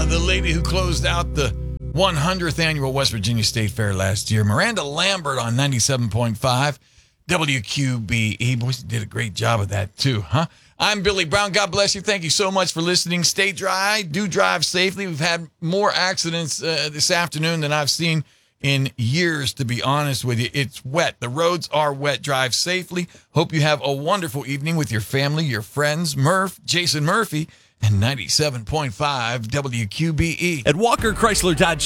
the lady who closed out the 100th annual West Virginia State Fair last year, Miranda Lambert on 97.5 WQBE. Boy, she did a great job of that too, huh? I'm Billy Brown. God bless you. Thank you so much for listening. Stay dry. Do drive safely. We've had more accidents this afternoon than I've seen in years, to be honest with you. It's wet. The roads are wet. Drive safely. Hope you have a wonderful evening with your family, your friends. Jason Murphy, and 97.5 WQBE. At Walker Chrysler Dodge